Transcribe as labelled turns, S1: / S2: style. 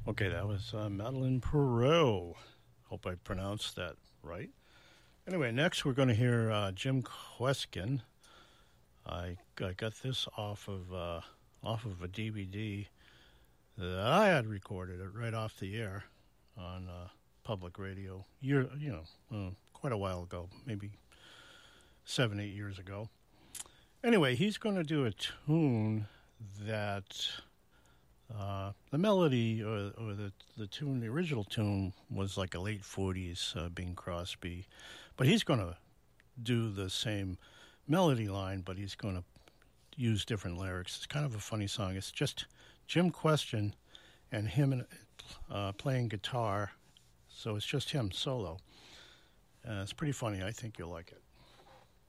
S1: Okay, that was Madeline Perot. Hope I pronounced that right. Anyway, next we're going to hear Jim Kweskin. I got this off of a DVD that I had recorded it right off the air on public radio. Quite a while ago, maybe 7-8 years ago. Anyway, he's going to do a tune that the melody or the tune, the original tune, was like a late 40s Bing Crosby. But he's going to do the same melody line, but he's going to use different lyrics. It's kind of a funny song. It's just Jim Question and him playing guitar. So it's just him solo. It's pretty funny. I think you'll like it.